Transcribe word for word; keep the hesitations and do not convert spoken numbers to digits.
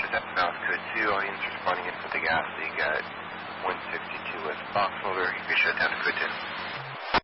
Step South Code two, all units responding in for the gas leak at one sixty-two West Box Holder. You can shut down to Code ten.